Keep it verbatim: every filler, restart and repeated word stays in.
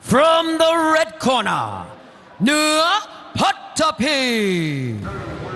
From the red corner เหนือพัทพี